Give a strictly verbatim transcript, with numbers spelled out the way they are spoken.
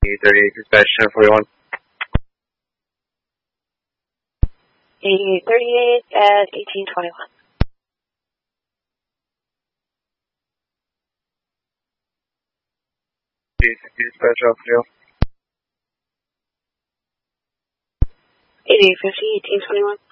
thirty-eight dispatch ten forty-one. eighty-eight thirty-eight at eighteen twenty-one. Dispatch off deal. eighty-eight fifty, eighteen twenty-one.